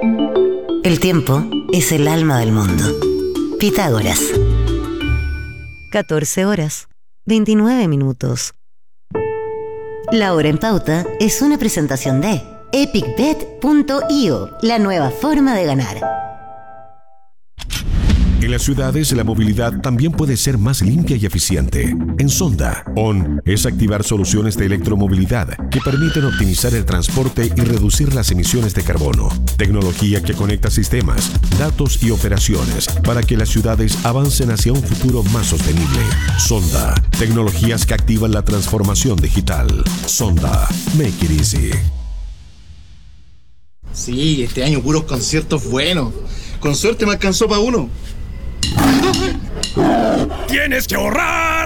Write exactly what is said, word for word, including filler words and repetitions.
El tiempo es el alma del mundo. Pitágoras. catorce horas, veintinueve minutos. La hora en pauta es una presentación de epic bet punto io, la nueva forma de ganar. En las ciudades, la movilidad también puede ser más limpia y eficiente. En Sonda, O N es activar soluciones de electromovilidad que permiten optimizar el transporte y reducir las emisiones de carbono. Tecnología que conecta sistemas, datos y operaciones para que las ciudades avancen hacia un futuro más sostenible. Sonda, tecnologías que activan la transformación digital. Sonda, make it easy. Sí, este año puros conciertos buenos. Con suerte me alcanzó para uno. ¡Tienes que ahorrar!